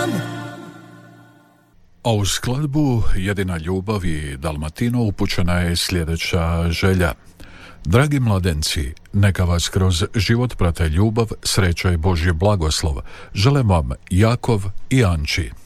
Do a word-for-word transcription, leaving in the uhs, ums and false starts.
A u skladbu Jedina ljubav i Dalmatino upućena je sljedeća želja. Dragi mladenci, neka vas kroz život prate ljubav, sreća i Božji blagoslov. Želim vam Jakov i Anči.